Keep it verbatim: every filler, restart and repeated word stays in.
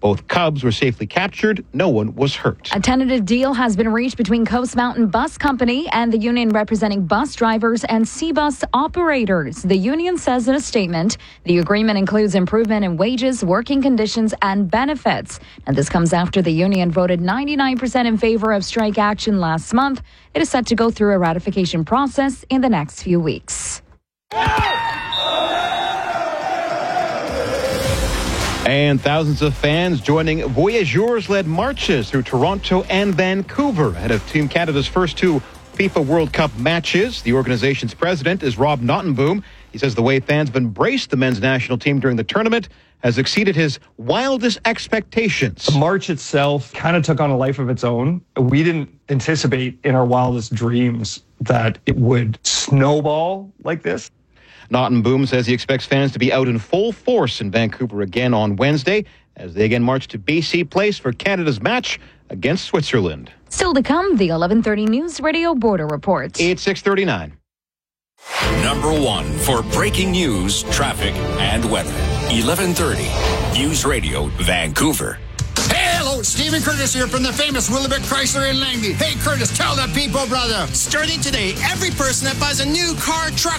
Both Cubs were safely captured. No one was hurt. A tentative deal has been reached between Coast Mountain Bus Company and the union representing bus drivers and C-Bus operators. The union says in a statement, the agreement includes improvement in wages, working conditions, and benefits. And this comes after the union voted ninety-nine percent in favor of strike action last month. It is set to go through a ratification process in the next few weeks. And thousands of fans joining Voyageurs-led marches through Toronto and Vancouver ahead of Team Canada's first two FIFA World Cup matches. The organization's president is Rob Nottenboom. He says the way fans have embraced the men's national team during the tournament has exceeded his wildest expectations. The march itself kind of took on a life of its own. We didn't anticipate in our wildest dreams that it would snowball like this. Nottenboom says he expects fans to be out in full force in Vancouver again on Wednesday as they again march to B C Place for Canada's match against Switzerland. Still to come, the eleven thirty News Radio Border Report. It's six thirty-nine. Number one for breaking news, traffic, and weather. eleven thirty News Radio Vancouver. Hey, hello, Stephen Curtis here from the famous Willebrook Chrysler in Langley. Hey, Curtis, tell the people, brother. Starting today, every person that buys a new car, truck,